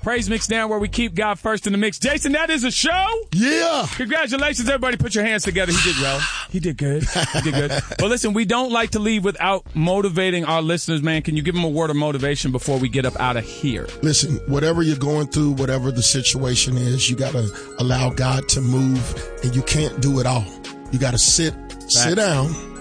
Praise Mix Down, where we keep God first in the mix. Jason, that is a show? Yeah. Congratulations, everybody. Put your hands together. He did well. He did good. He did good. Well, listen, we don't like to leave without motivating our listeners, man. Can you give them a word of motivation before we get up out of here? Listen, whatever you're going through, whatever the situation is, you got to allow God to move, and you can't do it all. You got to sit down